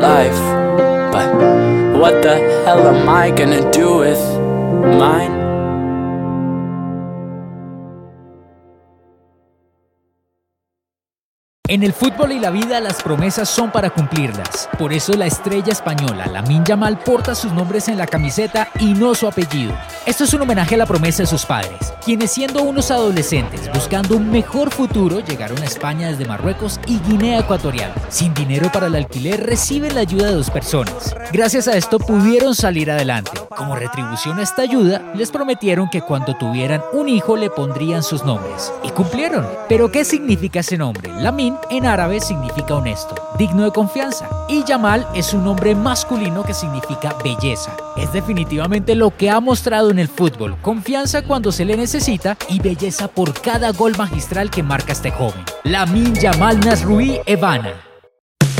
life. But what the hell am I gonna do with mine? En el fútbol y la vida las promesas son para cumplirlas. Por eso la estrella española Lamine Yamal porta sus nombres en la camiseta y no su apellido. Esto es un homenaje a la promesa de sus padres, quienes siendo unos adolescentes buscando un mejor futuro llegaron a España desde Marruecos y Guinea Ecuatorial. Sin dinero para el alquiler reciben la ayuda de 2 personas. Gracias a esto pudieron salir adelante. Como retribución a esta ayuda, les prometieron que cuando tuvieran un hijo le pondrían sus nombres. Y cumplieron. ¿Pero qué significa ese nombre? Lamine en árabe significa honesto, digno de confianza, y Yamal es un nombre masculino que significa belleza. Es definitivamente lo que ha mostrado en el fútbol: confianza cuando se le necesita y belleza por cada gol magistral que marca este joven. Lamine Yamal Nasrui Evana.